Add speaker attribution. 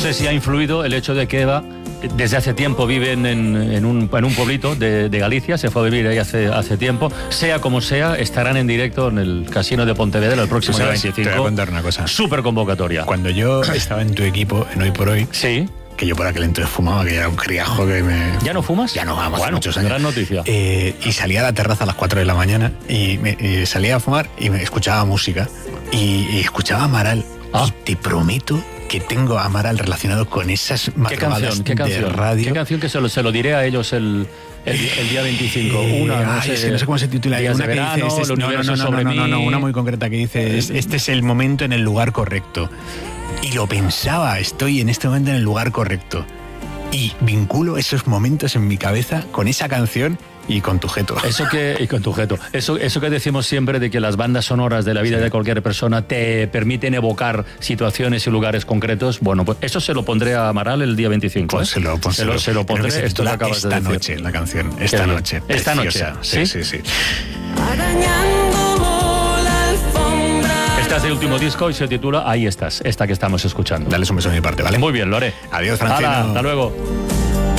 Speaker 1: sé si ha influido el hecho de que Eva desde hace tiempo vive en un pueblito de Galicia, se fue a vivir ahí hace tiempo. Sea como sea, estarán en directo en el Casino de Pontevedra el próximo día 25.
Speaker 2: Te voy a contar una cosa.
Speaker 1: Súper convocatoria.
Speaker 2: Cuando yo estaba en tu equipo, en Hoy por Hoy,
Speaker 1: sí,
Speaker 2: que yo por aquel entonces fumaba, que era un criajo que me...
Speaker 1: ¿Ya no fumas?
Speaker 2: Ya no, vamos,
Speaker 1: bueno,
Speaker 2: muchos años.
Speaker 1: Gran noticia.
Speaker 2: Y salía a la terraza a las 4 de la mañana y salía a fumar y me escuchaba música y escuchaba a Amaral. Y te prometo que tengo a Amaral relacionado con esas madrugadas de radio.
Speaker 1: ¿Qué canción? Que se lo diré a ellos el día 25.
Speaker 2: No sé cómo se titula.
Speaker 1: Días
Speaker 2: una
Speaker 1: de
Speaker 2: que
Speaker 1: verano,
Speaker 2: dice,
Speaker 1: el universo sobre mí.
Speaker 2: una muy concreta que dice, este es el momento en el lugar correcto. Y lo pensaba, estoy en este momento en el lugar correcto. Y vinculo esos momentos en mi cabeza con esa canción y con tu jeto.
Speaker 1: Y con tu jeto. Eso que decimos siempre de que las bandas sonoras de la vida de cualquier persona te permiten evocar situaciones y lugares concretos. Bueno, pues eso se lo pondré a Amaral el día 25.
Speaker 2: Pues se lo
Speaker 1: pondré.
Speaker 2: Esto lo acabas de decir. Esta noche, la canción. Esta noche.
Speaker 1: Esta noche.
Speaker 2: Sí.
Speaker 1: Esta es el último disco y se titula Ahí estás, esta que estamos escuchando.
Speaker 2: Dales un beso de mi parte, ¿vale?
Speaker 1: Muy bien, lo haré.
Speaker 2: Adiós, Francino.
Speaker 1: Hasta luego.